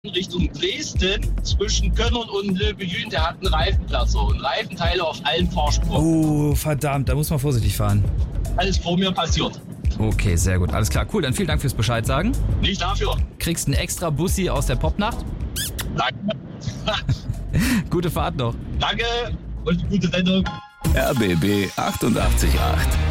Richtung Dresden zwischen Könnern und Löbejün, der hat einen Reifenplatzer und Reifenteile auf allen Fahrspuren. Oh, verdammt, da muss man vorsichtig fahren. Alles vor mir passiert. Okay, sehr gut, alles klar. Cool, dann vielen Dank fürs Bescheid sagen. Nicht dafür. Kriegst einen extra Bussi aus der Popnacht. Danke. Gute Fahrt noch. Danke und gute Sendung. RBB 88.8